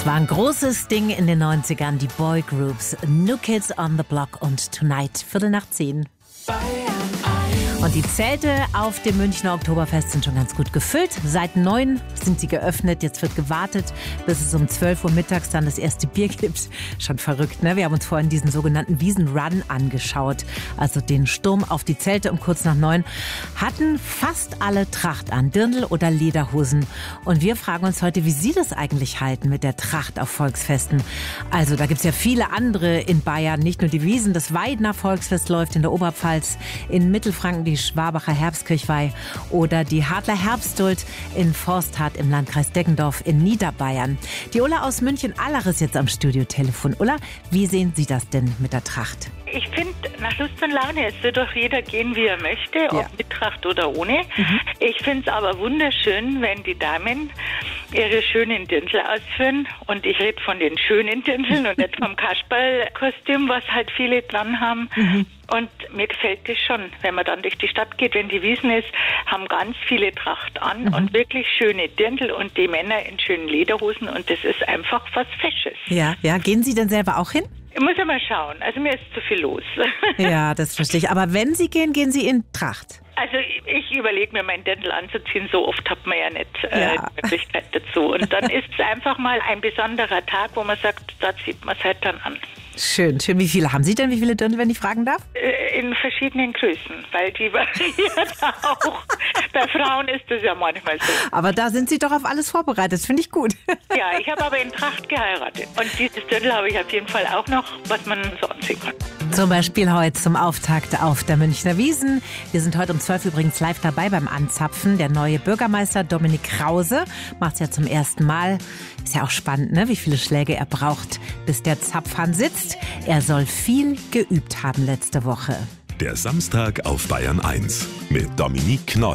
War ein großes Ding in den 90ern, die Boygroups New Kids on the Block und Tonight, 9:15. Und die Zelte auf dem Münchner Oktoberfest sind schon ganz gut gefüllt. Seit 9 sind sie geöffnet. Jetzt wird gewartet, bis es um 12 Uhr mittags dann das erste Bier gibt. Schon verrückt, ne? Wir haben uns vorhin diesen sogenannten Wiesenrun angeschaut. Also den Sturm auf die Zelte um kurz nach 9. Hatten fast alle Tracht an, Dirndl oder Lederhosen. Und wir fragen uns heute, wie Sie das eigentlich halten mit der Tracht auf Volksfesten. Also da gibt's ja viele andere in Bayern. Nicht nur die Wiesn, das Weidner Volksfest läuft in der Oberpfalz, in Mittelfranken die Schwabacher Herbstkirchweih oder die Hadler Herbstduld in Forsthardt im Landkreis Deggendorf in Niederbayern. Die Ulla aus München-Allach ist jetzt am Studiotelefon. Ulla, wie sehen Sie das denn mit der Tracht? Ich finde, nach Lust und Laune, es soll doch jeder gehen, wie er möchte, ob mit Tracht oder ohne. Ich finde es aber wunderschön, wenn die Damen ihre schönen Dirndl ausführen. Und ich rede von den schönen Dirndln und nicht vom Kasperlkostüm, was halt viele dran haben. Und mir gefällt das schon, wenn man dann durch die Stadt geht, wenn die Wiesn ist, haben ganz viele Tracht an und wirklich schöne Dirndl und die Männer in schönen Lederhosen und das ist einfach was Fesches. Ja, gehen Sie denn selber auch hin? Ich muss ja mal schauen, also mir ist zu viel los. Ja, das verstehe ich. Aber wenn Sie gehen, gehen Sie in Tracht? Also ich überlege mir, meinen Dirndl anzuziehen. So oft hat man ja nicht die Möglichkeit dazu. Und dann ist es einfach mal ein besonderer Tag, wo man sagt, da zieht man es halt dann an. Schön. Wie viele haben Sie denn? Wie viele Dirndl, wenn ich fragen darf? In verschiedenen Größen, weil die variieren auch. Bei Frauen ist das ja manchmal so. Aber da sind Sie doch auf alles vorbereitet. Finde ich gut. Ja, ich habe aber in Tracht geheiratet. Und dieses Dirndl habe ich auf jeden Fall auch noch, was man so anziehen kann. Zum Beispiel heute zum Auftakt auf der Münchner Wiesn. Wir sind heute um 12 übrigens live dabei beim Anzapfen. Der neue Bürgermeister Dominik Krause macht es ja zum ersten Mal. Ist ja auch spannend, ne? Wie viele Schläge er braucht, bis der Zapfhahn sitzt. Er soll viel geübt haben letzte Woche. Der Samstag auf Bayern 1 mit Dominique Knoll.